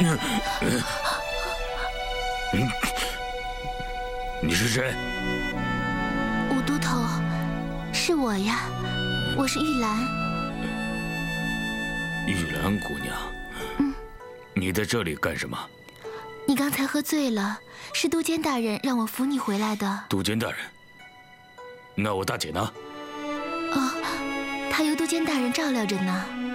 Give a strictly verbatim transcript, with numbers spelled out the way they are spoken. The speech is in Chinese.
你是谁？ 武都头，是我呀，我是玉兰。 玉兰姑娘， 嗯， 你在这里干什么？ 你刚才喝醉了，是都监大人让我扶你回来的。 都监大人？那我大姐呢？ 哦，她由都监大人照料着呢。